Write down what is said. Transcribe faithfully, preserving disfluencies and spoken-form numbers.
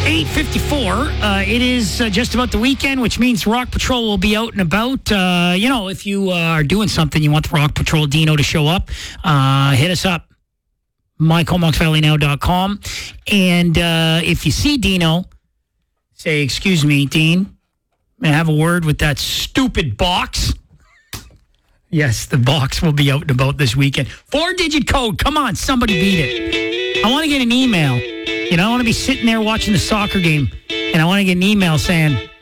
eight fifty-four. Uh, it is uh, just about the weekend, which means Rock Patrol will be out and about. Uh, you know, if you uh, are doing something, you want the Rock Patrol Dino to show up, uh, hit us up. my comox valley now dot com. And uh, if you see Dino, say, excuse me, Dean, may I have a word with that stupid box? Yes, the box will be out and about this weekend. Four-digit code. Come on, somebody beat it. I want to get an email. You know, I want to be sitting there watching the soccer game, and I want to get an email saying,